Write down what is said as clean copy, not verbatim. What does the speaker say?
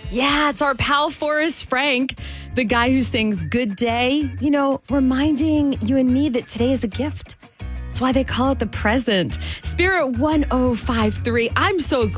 Yeah, it's our pal Forrest Frank, the guy who sings Good Day, reminding you and me that today is a gift. That's why they call it the present. Spirit 1053. I'm so glad.